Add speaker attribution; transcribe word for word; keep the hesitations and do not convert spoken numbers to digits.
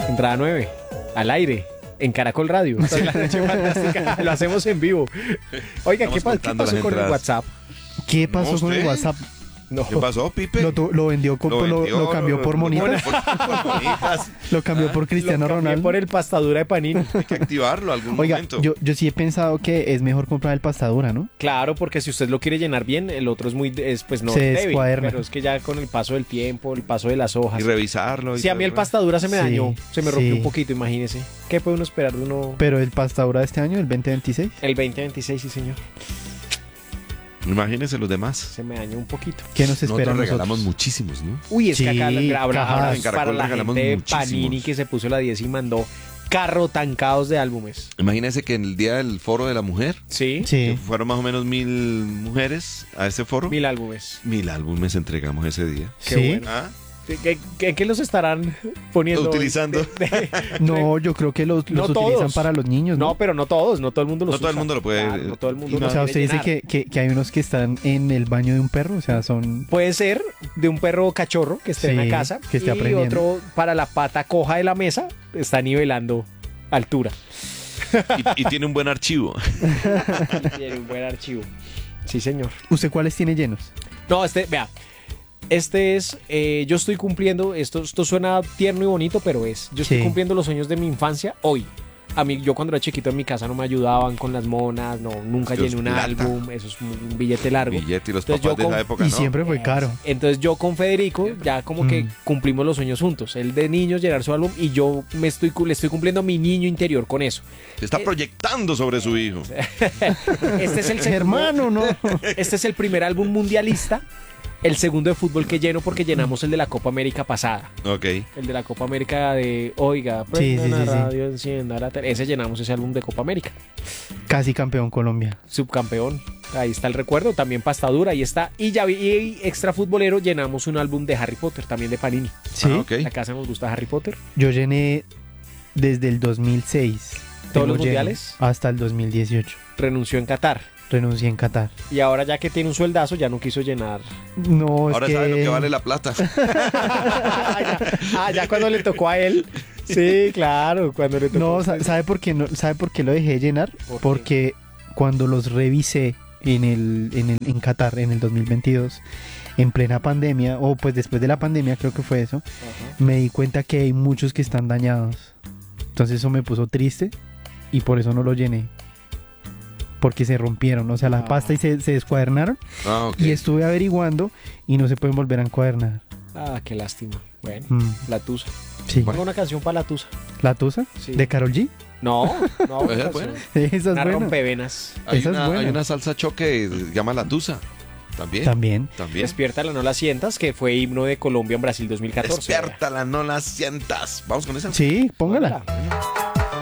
Speaker 1: Entrada nueve, al aire, en Caracol Radio. Esta es la noche fantástica. Lo hacemos en vivo. Oiga, ¿qué, pa- ¿qué pasó con el WhatsApp?
Speaker 2: ¿Qué pasó
Speaker 3: No,
Speaker 2: con el
Speaker 3: usted.
Speaker 2: WhatsApp?
Speaker 1: No.
Speaker 3: ¿Qué pasó, Pipe?
Speaker 2: Lo, tu- lo vendió, con-
Speaker 3: Lo
Speaker 2: lo,
Speaker 3: vendió,
Speaker 2: lo cambió por monitas.
Speaker 3: Por, por monitas.
Speaker 2: Lo cambió por Cristiano
Speaker 1: Lo cambié
Speaker 2: Ronaldo.
Speaker 1: por el pastadura de Panini.
Speaker 3: Hay que activarlo algún
Speaker 2: Oiga,
Speaker 3: momento.
Speaker 2: yo, yo sí he pensado que es mejor comprar el pastadura, ¿no?
Speaker 1: Claro, porque si usted lo quiere llenar bien, el otro es muy, es, pues no
Speaker 2: Se
Speaker 1: débil,
Speaker 2: descuaderna.
Speaker 1: pero es que ya con el paso del tiempo, el paso de las hojas.
Speaker 3: Y revisarlo. y
Speaker 1: Si a
Speaker 3: todo
Speaker 1: mí el
Speaker 3: eso.
Speaker 1: pastadura se me
Speaker 2: Sí,
Speaker 1: dañó, se me rompió
Speaker 2: sí.
Speaker 1: un poquito, imagínese. ¿Qué puede uno esperar de uno?
Speaker 2: Pero el pastadura de este año, el veinte veintiséis.
Speaker 1: El veinte veintiséis, sí señor,
Speaker 3: Imagínense los demás.
Speaker 1: se me dañó un poquito.
Speaker 2: ¿Qué nos espera
Speaker 3: Nosotros
Speaker 2: a
Speaker 3: regalamos
Speaker 2: nosotros?
Speaker 3: muchísimos, ¿no?
Speaker 1: Uy, es que acá
Speaker 2: Sí,
Speaker 1: la- habrá,
Speaker 2: cajas.
Speaker 1: habrá
Speaker 3: En Caracol
Speaker 1: para la
Speaker 3: regalamos
Speaker 1: gente de
Speaker 3: muchísimos.
Speaker 1: Panini que se puso la diez y mandó carro tancados de álbumes.
Speaker 3: Imagínense que en el día del foro de la mujer,
Speaker 1: ¿Sí?
Speaker 3: que
Speaker 2: Sí.
Speaker 3: fueron más o menos mil mujeres a ese foro, mil,
Speaker 1: Mil álbumes.
Speaker 3: álbumes entregamos ese día.
Speaker 1: Qué
Speaker 2: ¿Sí?
Speaker 1: bueno.
Speaker 3: ¿Ah?
Speaker 1: ¿Qué, qué, qué los estarán poniendo?
Speaker 3: Utilizando.
Speaker 1: De- de-
Speaker 2: No, yo creo que los,
Speaker 1: No
Speaker 2: los utilizan
Speaker 1: todos.
Speaker 2: para los niños, ¿no?
Speaker 1: No, pero no todos, no todo el mundo los
Speaker 3: No todo el
Speaker 1: usa.
Speaker 3: mundo lo puede-
Speaker 1: Claro, no todo el mundo
Speaker 3: y
Speaker 1: lo
Speaker 2: O sea,
Speaker 1: quiere
Speaker 2: usted dice
Speaker 1: llenar.
Speaker 2: que, que, que hay unos que están en el baño de un perro, o sea, son...
Speaker 1: Puede ser de un perro cachorro que esté en
Speaker 2: Sí,
Speaker 1: la casa
Speaker 2: que esté
Speaker 1: y
Speaker 2: aprendiendo.
Speaker 1: otro para la pata coja de la mesa está nivelando altura.
Speaker 3: Y, y tiene un buen archivo.
Speaker 1: Tiene un buen archivo. Sí, señor.
Speaker 2: ¿Usted cuáles tiene llenos?
Speaker 1: No, este, vea. Este es, eh, yo estoy cumpliendo, esto, esto suena tierno y bonito, pero es, yo estoy
Speaker 2: Sí.
Speaker 1: cumpliendo los sueños de mi infancia hoy. A mí, yo cuando era chiquito en mi casa no me ayudaban con las monas, no, nunca
Speaker 3: Dios,
Speaker 1: llené un
Speaker 3: plata.
Speaker 1: álbum, eso es un billete largo.
Speaker 3: Billete y los
Speaker 1: Entonces,
Speaker 3: papás
Speaker 1: yo
Speaker 3: de esa
Speaker 1: con-
Speaker 3: época,
Speaker 2: Y
Speaker 3: ¿no?
Speaker 2: siempre fue caro.
Speaker 1: Entonces yo con Federico ya como que
Speaker 2: Mm.
Speaker 1: cumplimos los sueños juntos. Él de niños llenar su álbum y yo me estoy, cu- le estoy cumpliendo a mi niño interior con eso.
Speaker 3: Se está proyectando sobre su hijo.
Speaker 1: Este es el segundo-
Speaker 2: Hermano, ¿no?
Speaker 1: Este es el primer álbum mundialista. El segundo de fútbol que lleno porque llenamos el de la Copa América pasada.
Speaker 3: Ok.
Speaker 1: El de la Copa América de, oiga,
Speaker 2: Sí,
Speaker 1: prenda
Speaker 2: sí,
Speaker 1: la
Speaker 2: sí, sí.
Speaker 1: radio, encienda la tele. Ese llenamos ese álbum de Copa América.
Speaker 2: Casi campeón Colombia.
Speaker 1: Subcampeón. Ahí está el recuerdo. También pastadura, ahí está. Y ya vi, y extra futbolero llenamos un álbum de Harry Potter, también de Panini.
Speaker 2: Sí,
Speaker 3: Ah, ok.
Speaker 1: La casa nos gusta Harry Potter.
Speaker 2: yo llené desde el dos mil seis.
Speaker 1: ¿Todos
Speaker 2: Tengo
Speaker 1: los
Speaker 2: lleno
Speaker 1: mundiales?
Speaker 2: Hasta el dos mil dieciocho.
Speaker 1: Renunció en Qatar.
Speaker 2: Renuncié en Qatar.
Speaker 1: Y ahora ya que tiene un sueldazo, ya no quiso llenar.
Speaker 2: No, es
Speaker 3: Ahora
Speaker 2: que...
Speaker 3: sabe lo que vale la plata.
Speaker 1: ah, ya, ah, ya cuando le tocó a él. Sí, claro, cuando le tocó.
Speaker 2: No, sa- ¿sabe por qué no? ¿Sabe por qué lo dejé de llenar?
Speaker 1: ¿Por qué?
Speaker 2: Porque cuando los revisé en el, en el en Qatar en el dos mil veintidós, en plena pandemia, o pues después de la pandemia creo que fue eso,
Speaker 1: Ajá.
Speaker 2: me di cuenta que hay muchos que están dañados. Entonces eso me puso triste y por eso no lo llené. Porque se rompieron, o sea, la
Speaker 1: Ah.
Speaker 2: pasta y se, se descuadernaron.
Speaker 3: Ah, ok.
Speaker 2: Y estuve averiguando y no se pueden volver a encuadernar.
Speaker 1: Ah, qué lástima. Bueno,
Speaker 2: Mm,
Speaker 1: la tusa.
Speaker 2: sí.
Speaker 1: Pongo una canción para la tusa.
Speaker 2: ¿La tusa?
Speaker 1: Sí.
Speaker 2: ¿De Karol G?
Speaker 1: No, no, una
Speaker 3: Esa es
Speaker 1: canción.
Speaker 3: buena.
Speaker 2: Esa es
Speaker 1: Una
Speaker 2: buena.
Speaker 1: rompevenas.
Speaker 3: Hay
Speaker 2: Esa es
Speaker 3: una,
Speaker 2: buena.
Speaker 3: hay una salsa choque que se llama La Tusa. También.
Speaker 2: También.
Speaker 3: También.
Speaker 1: Despiértala, no la sientas, que fue himno de Colombia en Brasil dos mil catorce.
Speaker 3: Despiértala, no la sientas. Vamos con esa.
Speaker 2: Sí, póngala.
Speaker 1: Póngala.